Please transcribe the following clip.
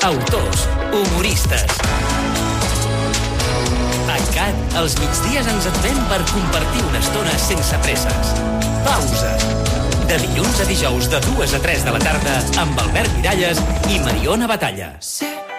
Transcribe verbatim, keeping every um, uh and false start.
autors, humoristes. A C A T, als migdies ens aturem per compartir una estona sense presses. Pausa. De dilluns a dijous de dues a tres de la tarda amb Albert Miralles i Mariona Batalla. Sí.